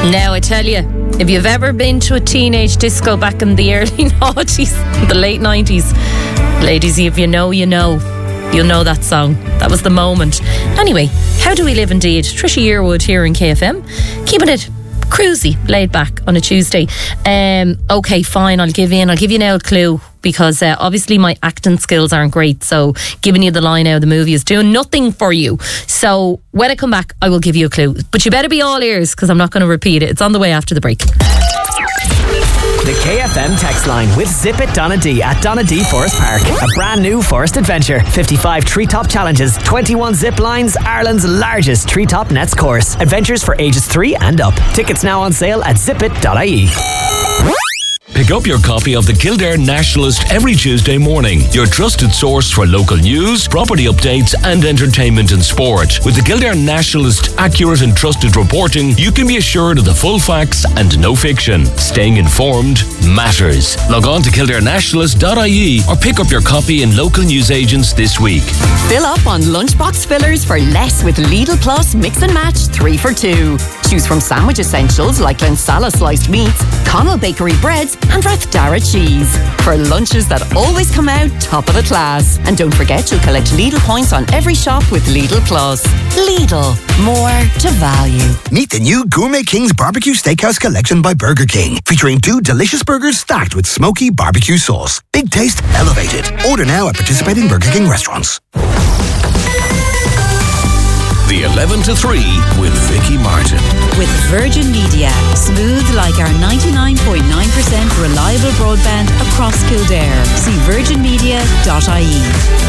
Now, I tell you, if you've ever been to a teenage disco back in the early 90s, the late 90s, ladies, if you know, you know. You'll know that song. That was the moment. Anyway, how do we live indeed? Trisha Yearwood here in KFM. Keeping it cruisy, laid back on a Tuesday. Okay, fine, I'll give you now a clue, because obviously my acting skills aren't great, so giving you the line out of the movie is doing nothing for you. So when I come back, I will give you a clue, but you better be all ears, because I'm not going to repeat it. It's on the way after the break. The KFM text line with Zip It Donadee at Donadee Forest Park. A brand new forest adventure. 55 treetop challenges, 21 zip lines, Ireland's largest treetop nets course. Adventures for ages 3 and up. Tickets now on sale at zipit.ie. Pick up your copy of the Kildare Nationalist every Tuesday morning. Your trusted source for local news, property updates and entertainment and sport. With the Kildare Nationalist accurate and trusted reporting, you can be assured of the full facts and no fiction. Staying informed matters. Log on to kildarenationalist.ie or pick up your copy in local newsagents this week. Fill up on lunchbox fillers for less with Lidl Plus Mix and Match 3 for 2. Choose from sandwich essentials like Glensala sliced meats, Connell Bakery breads and Rathdara cheese. For lunches that always come out top of the class. And don't forget you'll collect Lidl points on every shop with Lidl Plus. Lidl, more to value. Meet the new Gourmet King's Barbecue Steakhouse Collection by Burger King, featuring 2 delicious burgers stacked with smoky barbecue sauce. Big taste, elevated. Order now at participating Burger King restaurants. The 11 to 3 with Vicky Martin. With Virgin Media. Smooth like our 99.9% reliable broadband across Kildare. See virginmedia.ie.